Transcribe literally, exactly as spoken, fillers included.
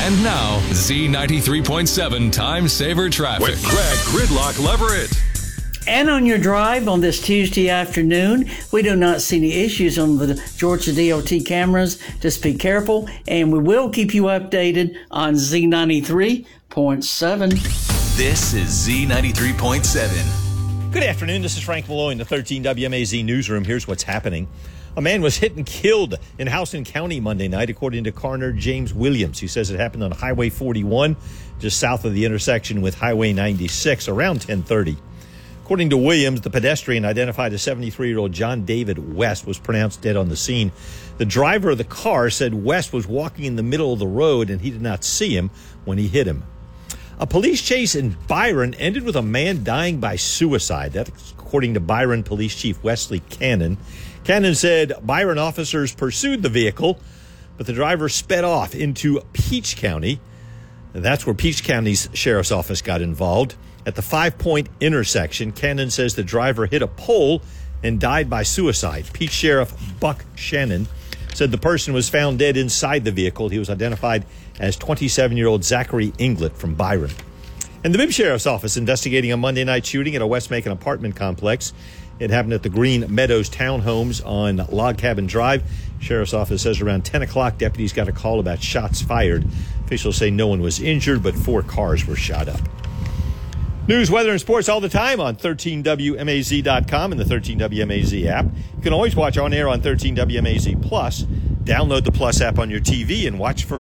And now, Z ninety-three point seven Time Saver Traffic with Greg Gridlock Leverett. And on your drive on this Tuesday afternoon, we do not see any issues on the Georgia D O T cameras. Just be careful, and we will keep you updated on Z ninety-three point seven. This is Z ninety-three point seven. Good afternoon. This is Frank Malloy in the thirteen W M A Z newsroom. Here's what's happening. A man was hit and killed in Houston County Monday night, according to coroner James Williams. He says it happened on Highway forty-one, just south of the intersection with Highway ninety-six, around ten thirty. According to Williams, the pedestrian, identified as seventy-three-year-old John David West, was pronounced dead on the scene. The driver of the car said West was walking in the middle of the road and he did not see him when he hit him. A police chase in Byron ended with a man dying by suicide. That's according to Byron Police Chief Wesley Cannon. Cannon said Byron officers pursued the vehicle, but the driver sped off into Peach County. That's where Peach County's sheriff's office got involved. At the Five Point intersection, Cannon says the driver hit a pole and died by suicide. Peach Sheriff Buck Shannon said the person was found dead inside the vehicle. He was identified as twenty-seven-year-old Zachary Inglet from Byron. And the Bibb Sheriff's Office investigating a Monday night shooting at a West Macon apartment complex. It happened at the Green Meadows Townhomes on Log Cabin Drive. Sheriff's Office says around ten o'clock, deputies got a call about shots fired. Officials say no one was injured, but four cars were shot up. News, weather, and sports all the time on thirteen W M A Z dot com and the thirteen W M A Z app. You can always watch on air on thirteen W M A Z Plus. Download the Plus app on your T V and watch for